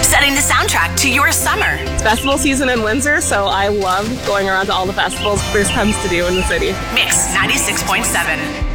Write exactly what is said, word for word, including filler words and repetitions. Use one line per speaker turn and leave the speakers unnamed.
setting the soundtrack to your summer.
It's festival season in Windsor, so I love going around to all the festivals Bruce comes to do in the city.
Mix ninety-six point seven.